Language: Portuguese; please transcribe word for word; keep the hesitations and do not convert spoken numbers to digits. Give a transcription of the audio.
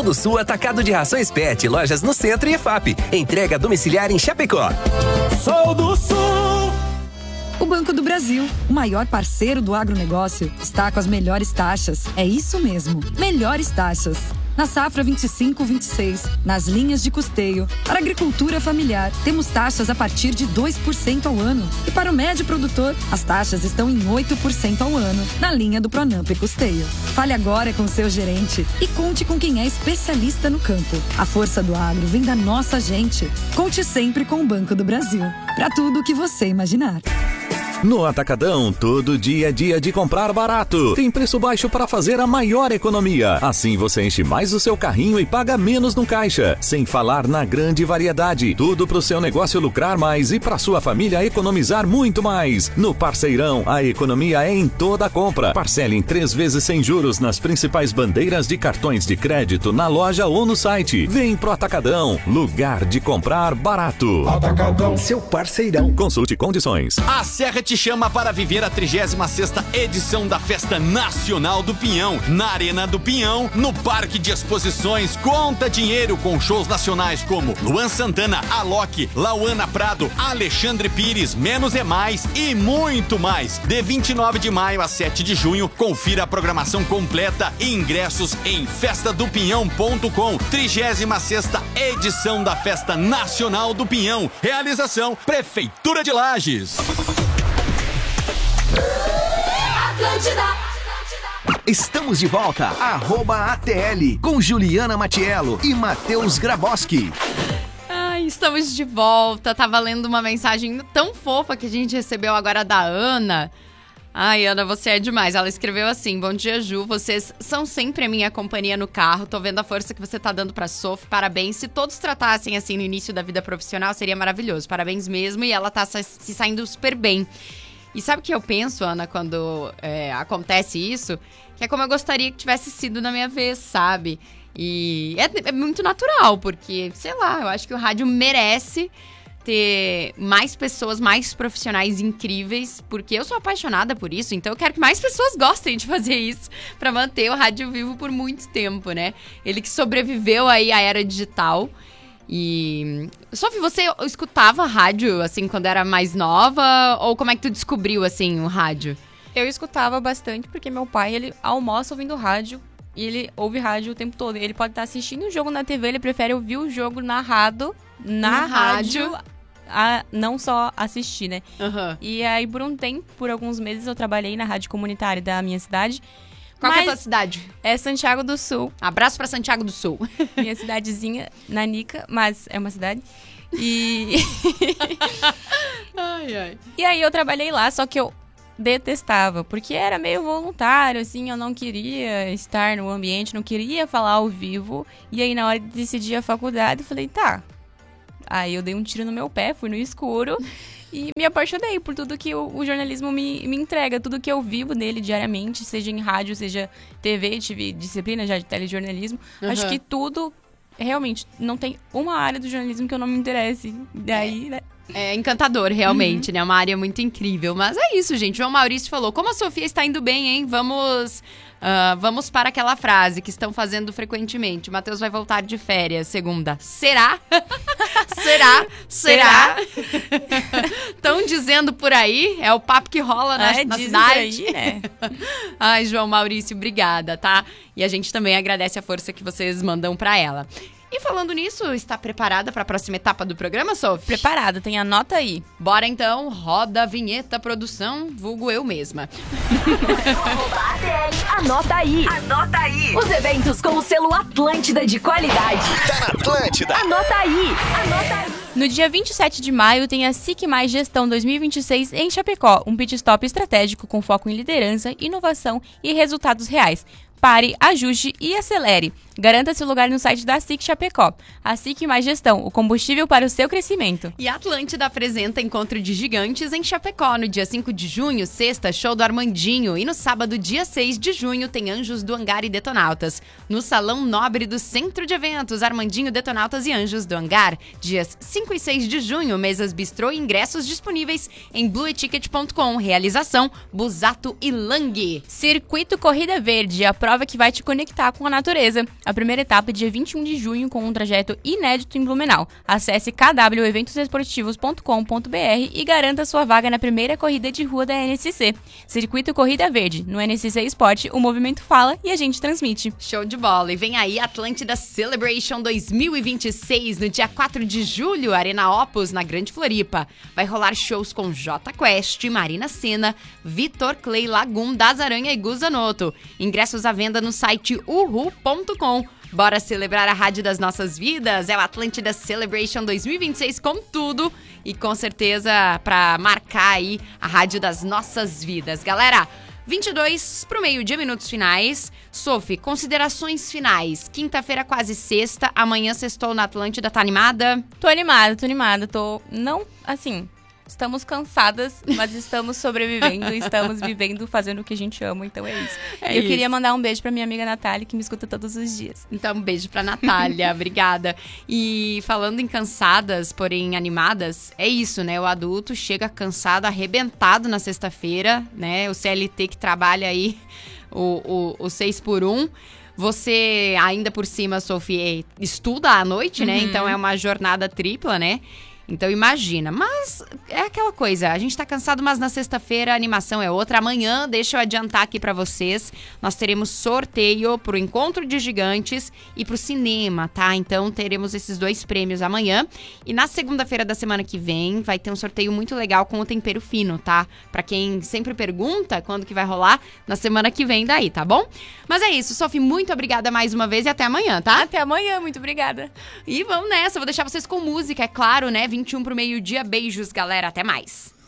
Sou do Sul Atacado de Rações Pet, lojas no Centro e E F A P. Entrega domiciliar em Chapecó. Sou do Sul. O Banco do Brasil, o maior parceiro do agronegócio, está com as melhores taxas. É isso mesmo, melhores taxas. Na safra vinte e cinco vinte e seis, nas linhas de custeio, para a agricultura familiar, temos taxas a partir de dois por cento ao ano. E para o médio produtor, as taxas estão em oito por cento ao ano, na linha do Pronamp e Custeio. Fale agora com o seu gerente e conte com quem é especialista no campo. A força do agro vem da nossa gente. Conte sempre com o Banco do Brasil. Para tudo o que você imaginar. No Atacadão, todo dia é dia de comprar barato. Tem preço baixo para fazer a maior economia. Assim você enche mais o seu carrinho e paga menos no caixa. Sem falar na grande variedade. Tudo para o seu negócio lucrar mais e para sua família economizar muito mais. No Parceirão, a economia é em toda a compra. Parcele em três vezes sem juros nas principais bandeiras de cartões de crédito na loja ou no site. Vem pro Atacadão, lugar de comprar barato. Atacadão, seu parceirão. Consulte condições. A Serra te chama para viver a trigésima sexta edição da Festa Nacional do Pinhão, na Arena do Pinhão, no Parque de Exposições Conta Dinheiro, com shows nacionais como Luan Santana, Alok, Lauana Prado, Alexandre Pires, Menos é Mais e muito mais. De vinte e nove de maio a sete de junho, confira a programação completa e ingressos em festa do pinhão ponto com. trigésima sexta edição da Festa Nacional do Pinhão. Realização Prefeitura de Lages. Atlântida. Estamos de volta, arroba A T L, com Juliana Matiello e Matheus Graboski. Ai, estamos de volta. Tava lendo uma mensagem tão fofa que a gente recebeu agora da Ana. Ai, Ana, você é demais. Ela escreveu assim: bom dia, Ju. Vocês são sempre a minha companhia no carro. Tô vendo a força que você tá dando pra Sof. Parabéns. Se todos tratassem assim no início da vida profissional, seria maravilhoso. Parabéns mesmo. E ela tá se saindo super bem. E sabe o que eu penso, Ana, quando é, acontece isso? Que é como eu gostaria que tivesse sido na minha vez, sabe? E é, é muito natural, porque, sei lá, eu acho que o rádio merece ter mais pessoas, mais profissionais incríveis, porque eu sou apaixonada por isso, então eu quero que mais pessoas gostem de fazer isso pra manter o rádio vivo por muito tempo, né? Ele que sobreviveu aí à era digital. E... Sophie, você escutava rádio, assim, quando era mais nova? Ou como é que tu descobriu, assim, o rádio? Eu escutava bastante porque meu pai, ele almoça ouvindo rádio e ele ouve rádio o tempo todo. Ele pode estar assistindo o jogo na T V, ele prefere ouvir o jogo narrado na, na rádio, rádio a não só assistir, né? Uhum. E aí, por um tempo, por alguns meses, eu trabalhei na rádio comunitária da minha cidade. Qual que é a tua cidade? É Santiago do Sul. Abraço pra Santiago do Sul. Minha cidadezinha, Nanica, mas é uma cidade. E... ai, ai. E aí eu trabalhei lá, só que eu detestava, porque era meio voluntário, assim, eu não queria estar no ambiente, não queria falar ao vivo. E aí na hora de decidir a faculdade, eu falei, tá. Aí eu dei um tiro no meu pé, fui no escuro... E me apaixonei por tudo que o, o jornalismo me, me entrega, tudo que eu vivo nele diariamente, seja em rádio, seja T V, tive disciplina já de telejornalismo. Uhum. Acho que tudo, realmente, não tem uma área do jornalismo que eu não me interesse. Daí, né? É encantador, realmente, uhum. né? Uma área muito incrível. Mas é isso, gente. João Maurício falou, como a Sofia está indo bem, hein? Vamos... Uh, vamos para aquela frase que estão fazendo frequentemente. O Matheus vai voltar de férias, segunda. Será? Será? Será? Estão dizendo por aí. É o papo que rola na, é, na cidade. Aí, né? Ai, João Maurício, obrigada, tá? E a gente também agradece a força que vocês mandam para ela. E falando nisso, está preparada para a próxima etapa do programa, Sophie? Preparada, tem a nota aí. Bora então, roda a vinheta produção, vulgo eu mesma. Anota aí. Anota aí. Os eventos com o selo Atlântida de qualidade. Tá na Atlântida. Anota aí. Anota aí. No dia vinte e sete de maio tem a SIC Mais Gestão dois mil e vinte e seis em Chapecó, um pit stop estratégico com foco em liderança, inovação e resultados reais. Pare, ajuste e acelere. Garanta seu lugar no site da SIC Chapecó. A SIC Mais Gestão, o combustível para o seu crescimento. E a Atlântida apresenta Encontro de Gigantes em Chapecó. No dia cinco de junho, sexta, show do Armandinho. E no sábado, dia seis de junho, tem Anjos do Hangar e Detonautas. No Salão Nobre do Centro de Eventos, Armandinho, Detonautas e Anjos do Hangar. Dias cinco e seis de junho, mesas bistrô e ingressos disponíveis em blue ticket ponto com. Realização, Busato e Lang. Circuito Corrida Verde, a prova prova que vai te conectar com a natureza. A primeira etapa é dia vinte e um de junho, com um trajeto inédito em Blumenau. Acesse k w eventos esportivos ponto com ponto b r e garanta sua vaga na primeira corrida de rua da N S C. Circuito Corrida Verde. No N S C Esporte, o movimento fala e a gente transmite. Show de bola. E vem aí Atlântida Celebration dois mil e vinte e seis, no dia quatro de julho, Arena Opus, na Grande Floripa. Vai rolar shows com Jota Quest, Marina Sena, Vitor Clay, Lagum, Das Aranha e Guzanoto. Ingressos à venda no site uhu ponto com. Bora celebrar a rádio das nossas vidas? É o Atlântida Celebration dois mil e vinte e seis com tudo e com certeza pra marcar aí a rádio das nossas vidas. Galera, vinte e dois pro meio-dia, minutos finais. Sophie, considerações finais. Quinta-feira, quase sexta. Amanhã sextou na Atlântida. Tá animada? Tô animada, tô animada. Tô, não, assim... Estamos cansadas, mas estamos sobrevivendo, estamos vivendo, fazendo o que a gente ama, então é isso. É Eu isso. queria mandar um beijo pra minha amiga Natália, que me escuta todos os dias. Então, um beijo pra Natália, obrigada. E falando em cansadas, porém animadas, é isso, né? O adulto chega cansado, arrebentado na sexta-feira, né? O C L T que trabalha aí o, o, o seis por um. Você, ainda por cima, Sophie, estuda à noite, né? Uhum. Então é uma jornada tripla, né? Então imagina, mas é aquela coisa, a gente tá cansado, mas na sexta-feira a animação é outra. Amanhã, deixa eu adiantar aqui pra vocês, nós teremos sorteio pro Encontro de Gigantes e pro cinema, tá? Então teremos esses dois prêmios amanhã. E na segunda-feira da semana que vem vai ter um sorteio muito legal com o Tempero Fino, tá? Pra quem sempre pergunta quando que vai rolar, na semana que vem daí, tá bom? Mas é isso, Sophie, muito obrigada mais uma vez e até amanhã, tá? Até amanhã, muito obrigada. E vamos nessa, vou deixar vocês com música, é claro, né? vinte e um pro meio-dia, beijos, galera, até mais.